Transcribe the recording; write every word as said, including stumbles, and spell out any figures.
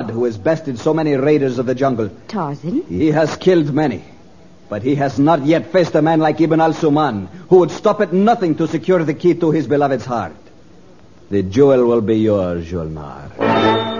who has bested so many raiders of the jungle. Tarzan? He has killed many. But he has not yet faced a man like Ibn al-Suman, who would stop at nothing to secure the key to his beloved's heart. The jewel will be yours, Julnar.